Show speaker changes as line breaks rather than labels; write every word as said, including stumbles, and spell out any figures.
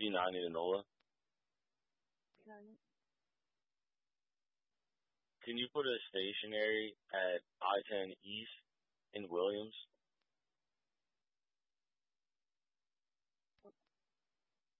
Nani Nola.
Got it.
Can you put a stationary at I ten East in Williams?